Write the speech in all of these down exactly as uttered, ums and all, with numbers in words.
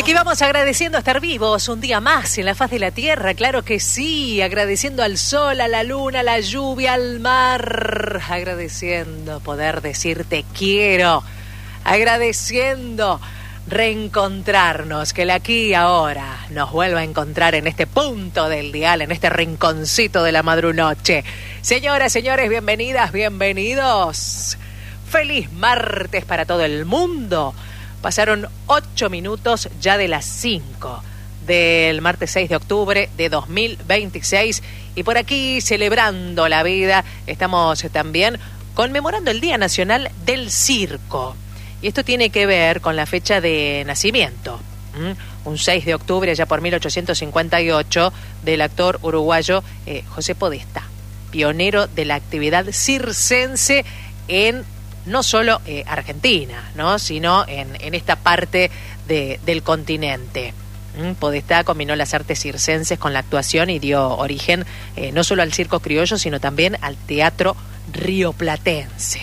aquí vamos agradeciendo estar vivos un día más en la faz de la tierra, claro que sí, agradeciendo al sol, a la luna, a la lluvia, al mar, agradeciendo poder decir te quiero, agradeciendo reencontrarnos, que el aquí y ahora nos vuelva a encontrar en este punto del dial, en este rinconcito de la madrunoche. Señoras, señores, bienvenidas, bienvenidos. Feliz martes para todo el mundo. Pasaron ocho minutos ya de las cinco del martes seis de octubre de dos mil veintiséis y por aquí celebrando la vida estamos también conmemorando el Día Nacional del Circo. Y esto tiene que ver con la fecha de nacimiento, ¿Mm? un seis de octubre ya por mil ochocientos cincuenta y ocho del actor uruguayo eh, José Podestá, pionero de la actividad circense en no solo eh, Argentina, ¿no? sino en, en esta parte de, del continente. ¿Mm? Podestá combinó las artes circenses con la actuación y dio origen eh, no solo al circo criollo, sino también al teatro rioplatense.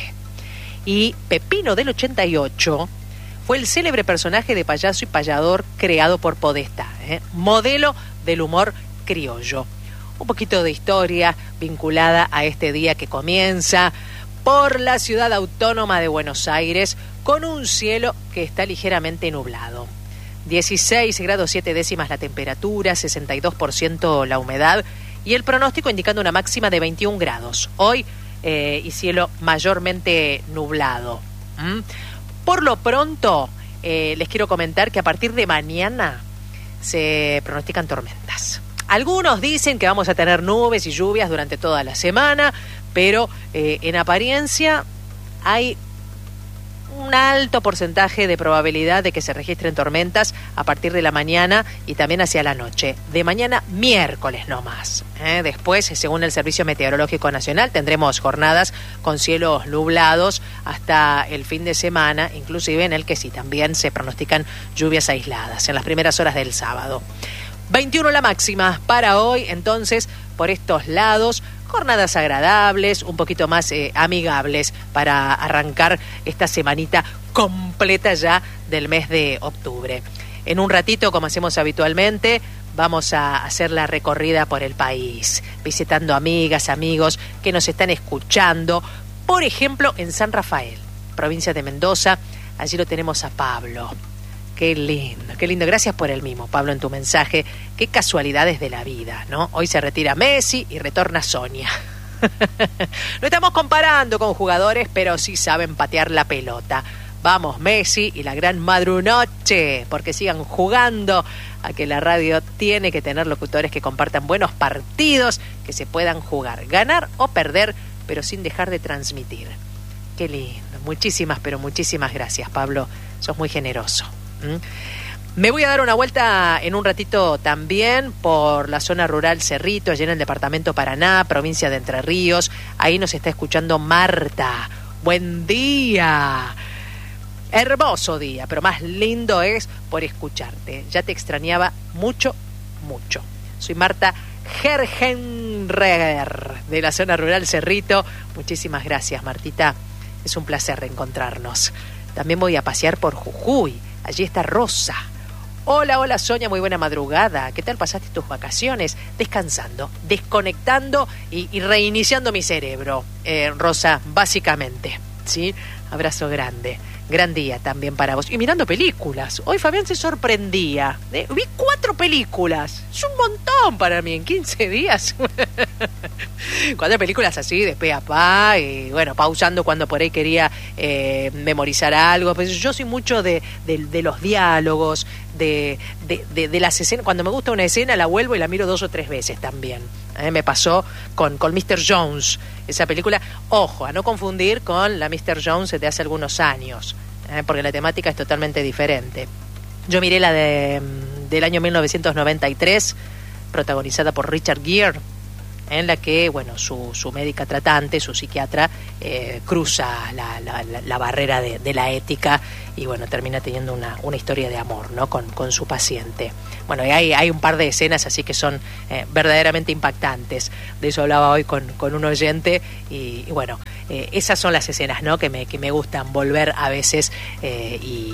Y Pepino del ochenta y ocho fue el célebre personaje de payaso y payador creado por Podestá, ¿eh? modelo del humor criollo. Un poquito de historia vinculada a este día que comienza por la ciudad autónoma de Buenos Aires con un cielo que está ligeramente nublado. dieciséis grados siete décimas la temperatura, sesenta y dos por ciento la humedad y el pronóstico indicando una máxima de veintiún grados. Hoy eh, y cielo mayormente nublado. ¿Mm? Por lo pronto eh, les quiero comentar que a partir de mañana se pronostican tormentas. Algunos dicen que vamos a tener nubes y lluvias durante toda la semana, pero eh, en apariencia hay un alto porcentaje de probabilidad de que se registren tormentas a partir de la mañana y también hacia la noche. De mañana miércoles no más. ¿eh? Después, según el Servicio Meteorológico Nacional, tendremos jornadas con cielos nublados hasta el fin de semana, inclusive en el que sí también se pronostican lluvias aisladas en las primeras horas del sábado. veintiuno la máxima para hoy, entonces, por estos lados, jornadas agradables, un poquito más eh, amigables para arrancar esta semanita completa ya del mes de octubre. En un ratito, como hacemos habitualmente, vamos a hacer la recorrida por el país, visitando amigas, amigos que nos están escuchando, por ejemplo, en San Rafael, provincia de Mendoza. Allí lo tenemos a Pablo. Qué lindo, qué lindo. Gracias por el mimo, Pablo, en tu mensaje. Qué casualidades de la vida, ¿no? Hoy se retira Messi y retorna Sonia. No estamos comparando con jugadores, pero sí saben patear la pelota. Vamos, Messi y la gran madrunoche, porque sigan jugando, a que la radio tiene que tener locutores que compartan buenos partidos, que se puedan jugar, ganar o perder, pero sin dejar de transmitir. Qué lindo. Muchísimas, pero muchísimas gracias, Pablo. Sos muy generoso. Me voy a dar una vuelta en un ratito también por la zona rural Cerrito, allí en el departamento Paraná, provincia de Entre Ríos. Ahí nos está escuchando Marta. Buen día. Hermoso día, pero más lindo es por escucharte. Ya te extrañaba mucho, mucho. Soy Marta Gergenreger de la zona rural Cerrito. Muchísimas gracias, Martita. Es un placer reencontrarnos. También voy a pasear por Jujuy. Allí está Rosa. Hola, hola Sonia, muy buena madrugada. ¿Qué tal pasaste tus vacaciones? Descansando, desconectando y, y reiniciando mi cerebro. Eh, Rosa, básicamente, ¿sí? Abrazo grande. Gran día también para vos. Y mirando películas. Hoy Fabián se sorprendía. ¿eh? Vi cuatro películas. Es un montón para mí en quince días. Cuatro películas así, de pe a pa. Y bueno, pausando cuando por ahí quería eh, memorizar algo. Pues yo soy mucho de, de, de los diálogos, de, de, de, de las escenas. Cuando me gusta una escena la vuelvo y la miro dos o tres veces también. ¿eh? Me pasó con, con mister Jones. Esa película, ojo, a no confundir con la mister Jones de hace algunos años, ¿eh? porque la temática es totalmente diferente. Yo miré la de del año mil novecientos noventa y tres, protagonizada por Richard Gere, en la que, bueno, su, su médica tratante, su psiquiatra, eh, cruza la, la, la, la barrera de, de la ética y, bueno, termina teniendo una, una historia de amor, ¿no?, con, con su paciente. Bueno, y hay, hay un par de escenas así que son eh, verdaderamente impactantes. De eso hablaba hoy con, con un oyente y, y bueno, eh, esas son las escenas, ¿no?, que me, que me gustan volver a veces eh, y,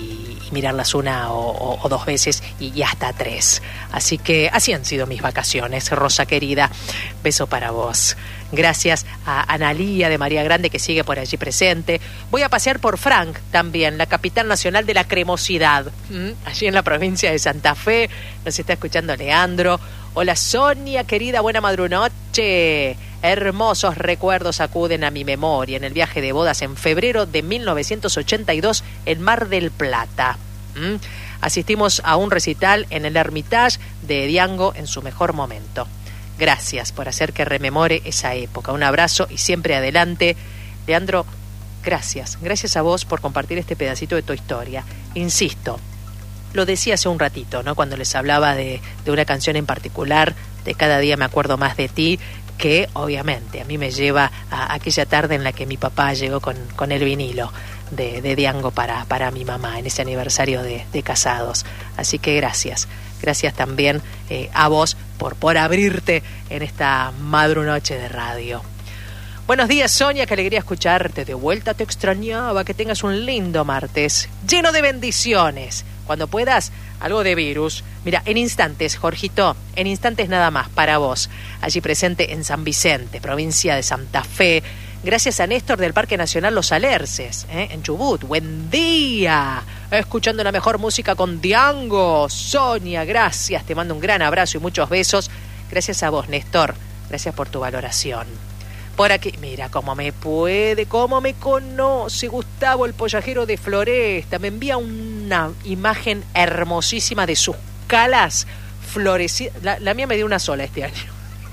y mirarlas una o, o, o dos veces y, y hasta tres. Así que así han sido mis vacaciones, Rosa querida. Beso para vos. Gracias a Analía de María Grande, que sigue por allí presente. Voy a pasear por Frank también, la capital nacional de la cremosidad, ¿Mm? allí en la provincia de Santa Fe. Nos está escuchando Leandro. Hola Sonia, querida, buena madrunoche. Hermosos recuerdos acuden a mi memoria en el viaje de bodas en febrero de mil novecientos ochenta y dos en Mar del Plata. ¿Mm? Asistimos a un recital en el Hermitage de Diango en su mejor momento. Gracias por hacer que rememore esa época. Un abrazo y siempre adelante. Leandro, gracias. Gracias a vos por compartir este pedacito de tu historia. Insisto, lo decía hace un ratito, ¿no? Cuando les hablaba de, de una canción en particular, de Cada día me acuerdo más de ti, que obviamente a mí me lleva a aquella tarde en la que mi papá llegó con, con el vinilo de, de Diango para, para mi mamá en ese aniversario de, de casados. Así que gracias. Gracias también eh, a vos por, por abrirte en esta madrunoche de radio. Buenos días, Sonia, qué alegría escucharte de vuelta, te extrañaba, que tengas un lindo martes, lleno de bendiciones. Cuando puedas, algo de virus. Mira, en instantes, Jorgito, en instantes nada más, para vos, allí presente en San Vicente, provincia de Santa Fe. Gracias a Néstor del Parque Nacional Los Alerces, ¿eh? en Chubut. Buen día. Escuchando la mejor música con Diango. Sonia, gracias. Te mando un gran abrazo y muchos besos. Gracias a vos, Néstor. Gracias por tu valoración. Por aquí, mira cómo me puede, cómo me conoce Gustavo, el pollajero de Floresta. Me envía una imagen hermosísima de sus calas florecidas. La, la mía me dio una sola este año.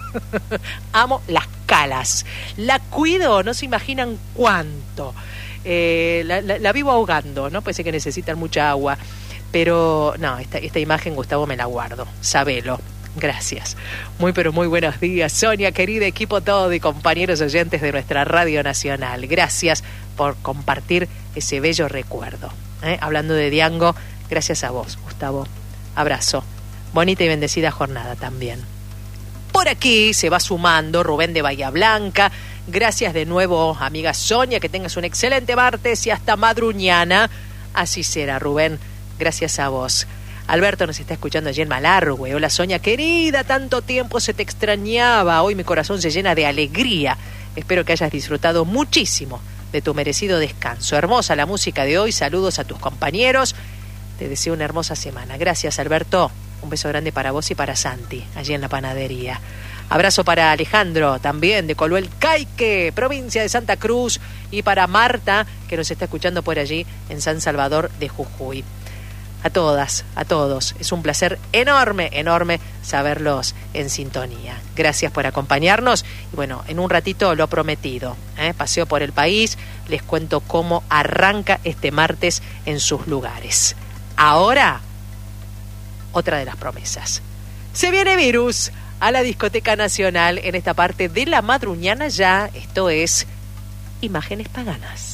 Amo las calas, la cuido, no se imaginan cuánto. eh, la, la, la vivo ahogando, ¿no? Parece que necesitan mucha agua, pero no, esta, esta imagen, Gustavo, me la guardo, sabelo. Gracias. Muy pero muy buenos días, Sonia, querida, equipo todo y compañeros oyentes de nuestra Radio Nacional. Gracias por compartir ese bello recuerdo, ¿eh? Hablando de Diango, gracias a vos, Gustavo. Abrazo. Bonita y bendecida jornada también. Por aquí se va sumando Rubén de Bahía Blanca. Gracias de nuevo, amiga Sonia, que tengas un excelente martes y hasta madruñana. Así será, Rubén. Gracias a vos. Alberto nos está escuchando allí en Malargüe. Hola, Sonia, querida, tanto tiempo se te extrañaba. Hoy mi corazón se llena de alegría. Espero que hayas disfrutado muchísimo de tu merecido descanso. Hermosa la música de hoy. Saludos a tus compañeros. Te deseo una hermosa semana. Gracias, Alberto. Un beso grande para vos y para Santi, allí en la panadería. Abrazo para Alejandro, también de Coluel Caique, provincia de Santa Cruz, y para Marta, que nos está escuchando por allí en San Salvador de Jujuy. A todas, a todos, es un placer enorme, enorme saberlos en sintonía. Gracias por acompañarnos. Y bueno, en un ratito lo prometido, ¿eh? Paseo por el país, les cuento cómo arranca este martes en sus lugares. Ahora, otra de las promesas. Se viene Virus a la Discoteca Nacional en esta parte de la madruñana ya. Esto es Imágenes Paganas.